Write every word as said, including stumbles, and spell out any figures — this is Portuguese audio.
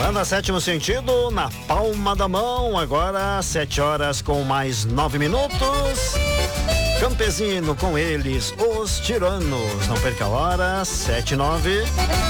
Banda Sétimo Sentido na palma da mão, agora sete horas com mais nove minutos. Campesino com eles, os Tiranos. Não perca a hora, sete e nove.